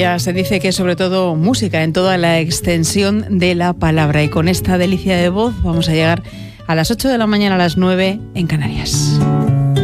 maravilla. Se dice que es sobre todo música en toda la extensión de la palabra. Y con esta delicia de voz vamos a llegar a las 8 de la mañana, a las 9 en Canarias.